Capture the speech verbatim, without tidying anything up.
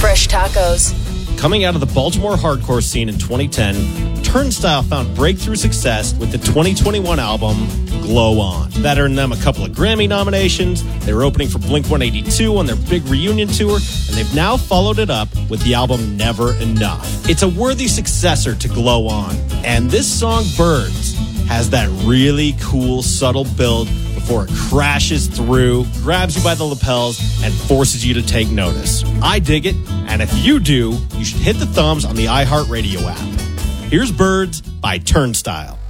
Fresh Tacos. Coming out of the Baltimore hardcore scene in twenty ten, Turnstile found breakthrough success with the twenty twenty-one album Glow On. That earned them a couple of Grammy nominations. They were opening for Blink one eighty-two on their big reunion tour, and they've now followed it up with the album Never Enough. It's a worthy successor to Glow On, and this song, Birds, has that really cool, subtle build before it crashes through, grabs you by the lapels, and forces you to take notice. I dig it, and if you do, you should hit the thumbs on the iHeartRadio app. Here's Birds by Turnstile.